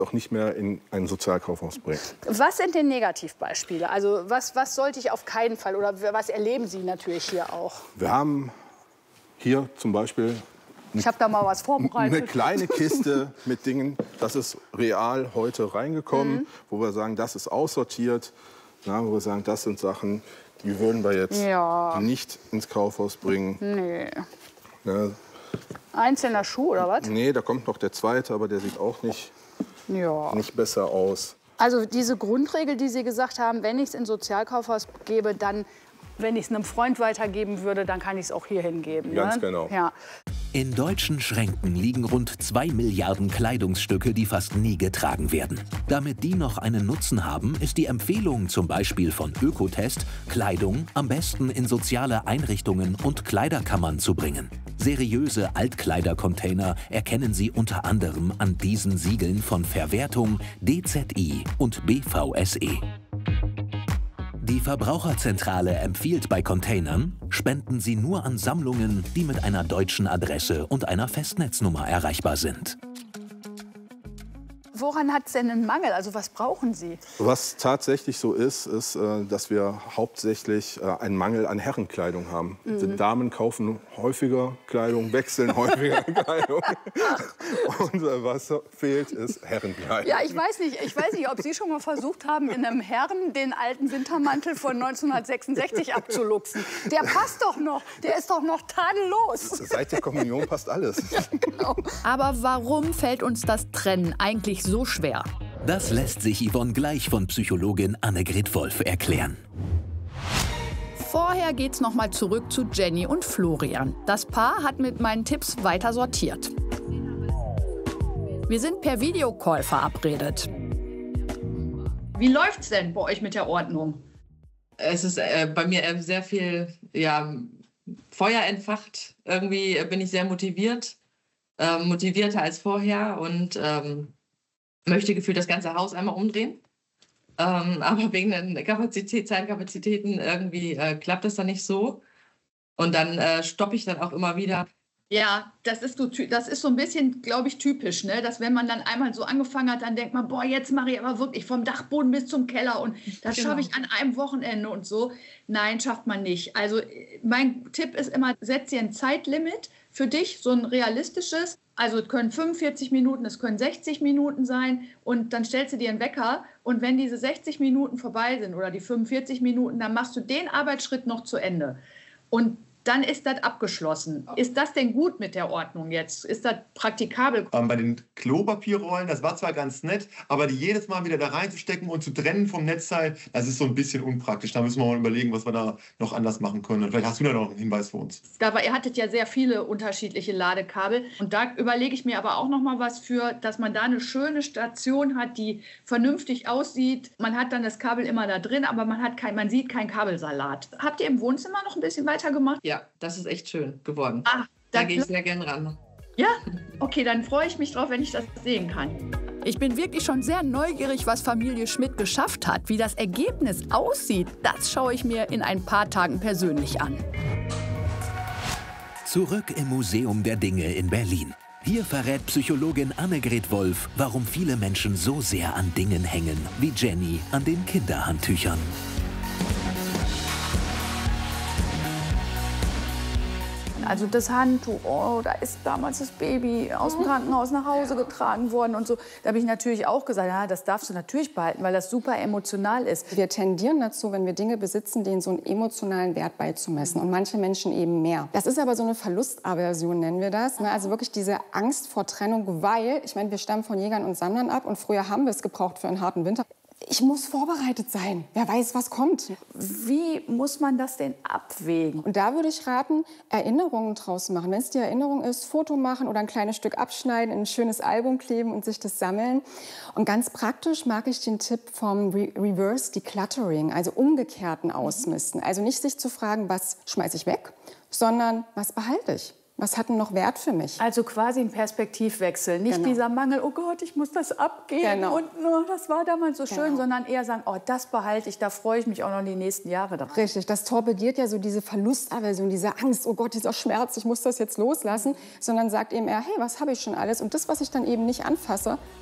auch nicht mehr in ein Sozialkaufhaus bringen. Was sind denn Negativbeispiele? Also was sollte ich auf keinen Fall oder was erleben Sie natürlich hier auch? Wir haben hier zum Beispiel ich habe da mal was vorbereitet. Eine kleine Kiste mit Dingen, das ist real heute reingekommen, wo wir sagen, das ist aussortiert, wo wir sagen, das sind Sachen, die würden wir jetzt nicht ins Kaufhaus bringen. Nee. Ja. Einzelner Schuh oder was? Nee, da kommt noch der zweite, aber der sieht auch nicht besser aus. Also diese Grundregel, die Sie gesagt haben, wenn ich es ins Sozialkaufhaus gebe, dann, wenn ich es einem Freund weitergeben würde, dann kann ich es auch hier hingeben. Ganz ne? genau. Ja. In deutschen Schränken liegen rund 2 Milliarden Kleidungsstücke, die fast nie getragen werden. Damit die noch einen Nutzen haben, ist die Empfehlung zum Beispiel von Ökotest, Kleidung am besten in soziale Einrichtungen und Kleiderkammern zu bringen. Seriöse Altkleidercontainer erkennen Sie unter anderem an diesen Siegeln von Verwertung, DZI und BVSE. Die Verbraucherzentrale empfiehlt bei Containern, spenden Sie nur an Sammlungen, die mit einer deutschen Adresse und einer Festnetznummer erreichbar sind. Woran hat es denn einen Mangel? Also was brauchen Sie? Was tatsächlich so ist, dass wir hauptsächlich einen Mangel an Herrenkleidung haben. Die Damen kaufen häufiger Kleidung, wechseln häufiger Kleidung. Und was fehlt, ist Herrenkleidung. Ja, ich weiß nicht, ob Sie schon mal versucht haben, in einem Herren den alten Wintermantel von 1966 abzuluxen. Der passt doch noch, der ist doch noch tadellos. Seit der Kommunion passt alles. Ja, genau. Aber warum fällt uns das Trennen eigentlich so schwer? Das lässt sich Yvonne gleich von Psychologin Annegret Wolf erklären. Vorher geht's noch mal zurück zu Jenny und Florian. Das Paar hat mit meinen Tipps weiter sortiert. Wir sind per Videocall verabredet. Wie läuft's denn bei euch mit der Ordnung? Es ist bei mir sehr viel Feuer entfacht. Irgendwie bin ich sehr motiviert, motivierter als vorher und möchte gefühlt das ganze Haus einmal umdrehen. Aber wegen den Zeitkapazitäten irgendwie klappt das dann nicht so. Und dann stoppe ich dann auch immer wieder. Ja, das ist so ein bisschen, glaube ich, typisch, ne? Dass wenn man dann einmal so angefangen hat, dann denkt man, boah, jetzt mache ich aber wirklich vom Dachboden bis zum Keller und das schaffe ich an einem Wochenende und so. Nein, schafft man nicht. Also mein Tipp ist immer, setz dir ein Zeitlimit für dich, so ein realistisches. Also es können 45 Minuten, es können 60 Minuten sein und dann stellst du dir einen Wecker und wenn diese 60 Minuten vorbei sind oder die 45 Minuten, dann machst du den Arbeitsschritt noch zu Ende. Und dann ist das abgeschlossen. Ist das denn gut mit der Ordnung jetzt? Ist das praktikabel? Bei den Klopapierrollen, das war zwar ganz nett, aber die jedes Mal wieder da reinzustecken und zu trennen vom Netzteil, das ist so ein bisschen unpraktisch. Da müssen wir mal überlegen, was wir da noch anders machen können. Und vielleicht hast du da noch einen Hinweis für uns. Aber ihr hattet ja sehr viele unterschiedliche Ladekabel. Und da überlege ich mir aber auch noch mal was für, dass man da eine schöne Station hat, die vernünftig aussieht. Man hat dann das Kabel immer da drin, aber man sieht keinen Kabelsalat. Habt ihr im Wohnzimmer noch ein bisschen weiter gemacht? Ja, das ist echt schön geworden. Ah, da gehe ich sehr gern ran. Ja? Okay, dann freue ich mich drauf, wenn ich das sehen kann. Ich bin wirklich schon sehr neugierig, was Familie Schmidt geschafft hat. Wie das Ergebnis aussieht, das schaue ich mir in ein paar Tagen persönlich an. Zurück im Museum der Dinge in Berlin. Hier verrät Psychologin Annegret Wolf, warum viele Menschen so sehr an Dingen hängen, wie Jenny an den Kinderhandtüchern. Also das Handtuch, oh, da ist damals das Baby aus dem Krankenhaus nach Hause getragen worden und so. Da habe ich natürlich auch gesagt, ja, das darfst du natürlich behalten, weil das super emotional ist. Wir tendieren dazu, wenn wir Dinge besitzen, denen so einen emotionalen Wert beizumessen und manche Menschen eben mehr. Das ist aber so eine Verlustaversion, nennen wir das. Ne? Also wirklich diese Angst vor Trennung, weil, ich meine, wir stammen von Jägern und Sammlern ab und früher haben wir es gebraucht für einen harten Winter. Ich muss vorbereitet sein. Wer weiß, was kommt. Wie muss man das denn abwägen? Und da würde ich raten, Erinnerungen draus machen. Wenn es die Erinnerung ist, Foto machen oder ein kleines Stück abschneiden, in ein schönes Album kleben und sich das sammeln. Und ganz praktisch mag ich den Tipp vom Reverse Decluttering, also umgekehrten Ausmisten. Also nicht sich zu fragen, was schmeiße ich weg, sondern was behalte ich. Was hat denn noch Wert für mich? Also quasi ein Perspektivwechsel. Nicht dieser Mangel, oh Gott, ich muss das abgeben und oh, das war damals so schön, sondern eher sagen, oh, das behalte ich, da freue ich mich auch noch die nächsten Jahre drauf. Richtig, das torpediert ja so diese Verlustaversion, diese Angst, oh Gott, dieser Schmerz, ich muss das jetzt loslassen, sondern sagt eben eher, hey, was habe ich schon alles? Und das, was ich dann eben nicht anfasse,